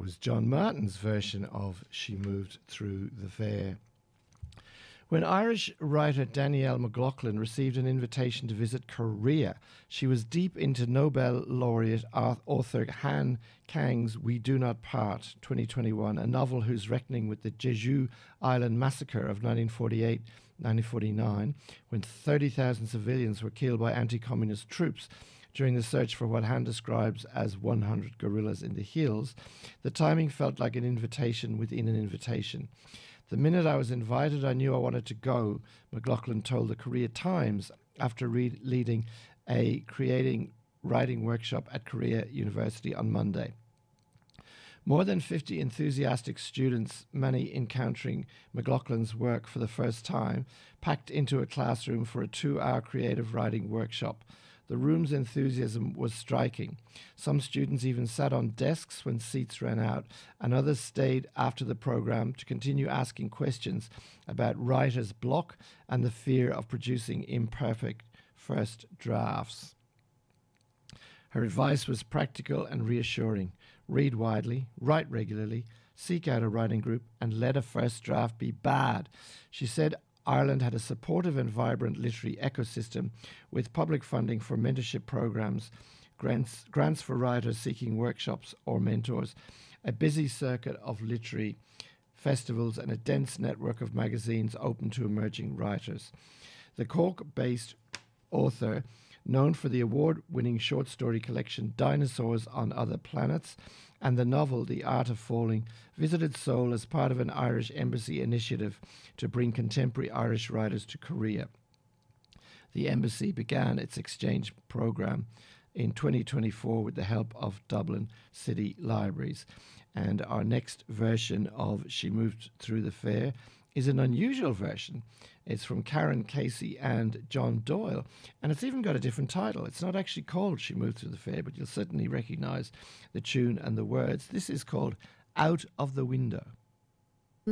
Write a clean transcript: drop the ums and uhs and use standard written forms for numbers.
was John Martin's version of She Moved Through the Fair. When Irish writer Danielle McLaughlin received an invitation to visit Korea, she was deep into Nobel laureate author Han Kang's We Do Not Part, 2021, a novel whose reckoning with the Jeju Island massacre of 1948-1949, when 30,000 civilians were killed by anti-communist troops during the search for what Han describes as 100 guerrillas in the hills, the timing felt like an invitation within an invitation. The minute I was invited, I knew I wanted to go, McLaughlin told the Korea Times after leading a creating writing workshop at Korea University on Monday. More than 50 enthusiastic students, many encountering McLaughlin's work for the first time, packed into a classroom for a 2-hour creative writing workshop. The room's enthusiasm was striking. Some students even sat on desks when seats ran out, and others stayed after the program to continue asking questions about writer's block and the fear of producing imperfect first drafts. Her advice was practical and reassuring. Read widely, write regularly, seek out a writing group, and let a first draft be bad. She said Ireland had a supportive and vibrant literary ecosystem with public funding for mentorship programs, grants for writers seeking workshops or mentors, a busy circuit of literary festivals, and a dense network of magazines open to emerging writers. The Cork-based author, known for the award-winning short story collection Dinosaurs on Other Planets and the novel The Art of Falling, visited Seoul as part of an Irish embassy initiative to bring contemporary Irish writers to Korea. The embassy began its exchange program in 2024 with the help of Dublin City Libraries. And our next version of She Moved Through the Fair is an unusual version. It's from Karen Casey and John Doyle, and it's even got a different title. It's not actually called She Moved Through the Fair, but you'll certainly recognize the tune and the words. This is called Out of the Window.